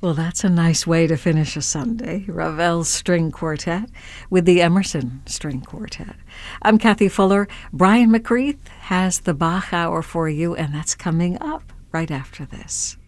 Well, that's a nice way to finish a Sunday. Ravel's String Quartet with the Emerson String Quartet. I'm Kathy Fuller. Brian McCreath has the Bach Hour for you, and that's coming up right after this.